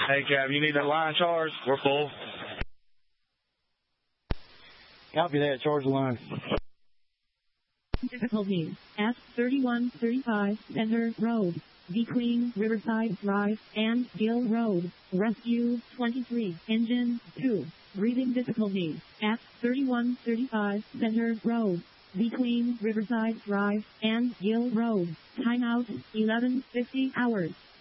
Hey, Cap, you need that line charged? We're full. Copy that. Charge the line. Difficulties. S3135 Center Road, between Riverside Drive and Gill Road. Rescue 23. Engine 2. Breathing difficulties. S3135 Center Road, between Riverside Drive and Gill Road. Timeout 11:50 hours.